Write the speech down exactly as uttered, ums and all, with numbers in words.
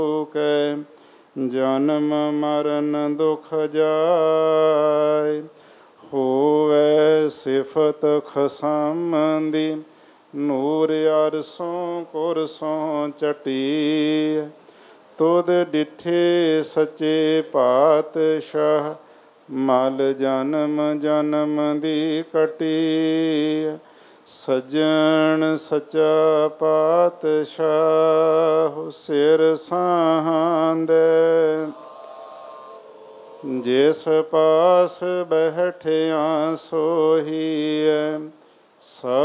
ਕੈ ਜਨਮ ਮਰਨ ਦੁਖ ਜਾਇ। ਹੋਵੈ ਸਿਫਤ ਖਸਮ ਦੀ ਨੂਰ ਅਰਸੋਂ ਕੁਰਸੋਂ ਚਟੀ। ਤੁਧ ਡਿਠੇ ਸੱਚੇ ਪਾਤਸ਼ਾਹ ਮਲ ਜਨਮ ਜਨਮ ਦੀ ਕਟੀ। ਸੱਜਣ ਸੱਚਾ ਪਾਤਸ਼ਾਹ ਸਿਰ ਸਾਂਦੈ। ਜਿਸ ਪਾਸ ਬੈਠਿਆ ਸੋਹੀਐ